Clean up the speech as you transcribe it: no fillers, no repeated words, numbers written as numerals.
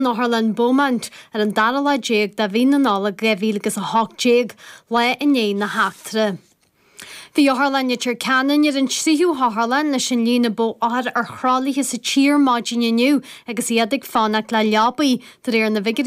Harlan Beaumont ar an dara déag da bhí na nála grevílagus a hochtjéag le iné na hachtre. Bhí Harlan tir canan ar an tríú Harlan na sin lína bó ar chrálíthe sa tír máidin iniu agus iad ag fánach le leabaí tar ar na